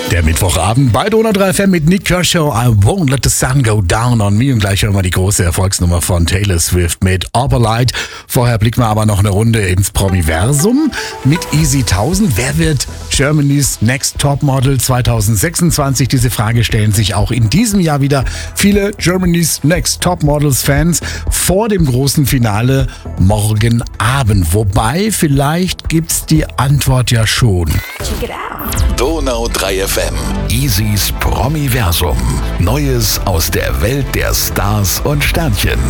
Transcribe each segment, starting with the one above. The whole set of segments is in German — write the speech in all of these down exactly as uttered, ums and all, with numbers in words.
Der Mittwochabend bei Donau drei F M mit Nick Kershaw, I Won't Let the Sun Go Down on Me. Und gleich hören wir die große Erfolgsnummer von Taylor Swift mit Opalite. Vorher blicken wir aber noch eine Runde ins Promiversum mit Easy tausend. Wer wird Germany's Next Topmodel zwanzig sechsundzwanzig? Diese Frage stellen sich auch in diesem Jahr wieder viele Germany's Next Topmodels Fans vor dem großen Finale morgen Abend. Wobei, vielleicht gibt's die Antwort ja schon. Check it out. Donau drei F M. Easys Promiversum. Neues aus der Welt der Stars und Sternchen.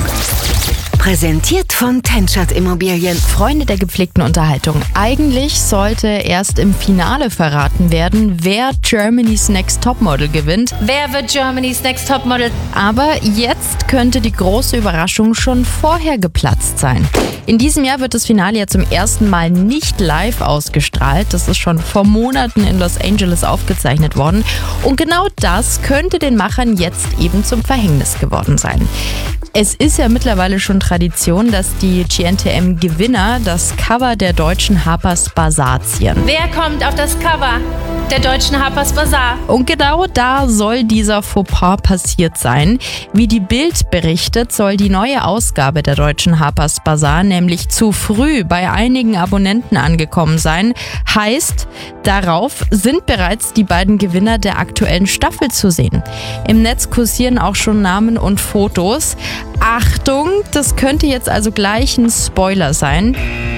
Präsentiert von Tenschat Immobilien. Freunde der gepflegten Unterhaltung. Eigentlich sollte erst im Finale verraten werden, wer Germany's Next Topmodel gewinnt. Wer wird Germany's Next Topmodel? Aber jetzt könnte die große Überraschung schon vorher geplatzt sein. In diesem Jahr wird das Finale ja zum ersten Mal nicht live ausgestrahlt. Das ist schon vor Monaten in Los Angeles aufgezeichnet worden. Und genau das könnte den Machern jetzt eben zum Verhängnis geworden sein. Es ist ja mittlerweile schon Tradition, dass die G N T M-Gewinner das Cover der deutschen Harper's Bazaar zieren. Wer kommt auf das Cover der deutschen Harper's Bazaar? Und genau da soll dieser Fauxpas passiert sein. Wie die Bild berichtet, soll die neue Ausgabe der deutschen Harper's Bazaar nämlich zu früh bei einigen Abonnenten angekommen sein. Heißt, darauf sind bereits die beiden Gewinner der aktuellen Staffel zu sehen. Im Netz kursieren auch schon Namen und Fotos. Achtung, das könnte jetzt also gleich ein Spoiler sein.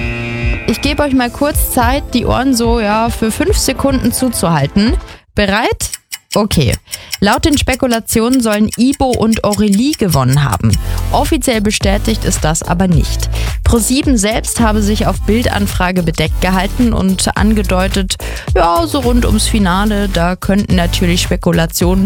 Ich gebe euch mal kurz Zeit, die Ohren so ja für fünf Sekunden zuzuhalten. Bereit? Okay. Laut den Spekulationen sollen Ibo und Aurelie gewonnen haben. Offiziell bestätigt ist das aber nicht. ProSieben selbst habe sich auf Bildanfrage bedeckt gehalten und angedeutet, ja, so rund ums Finale, da könnten natürlich Spekulationen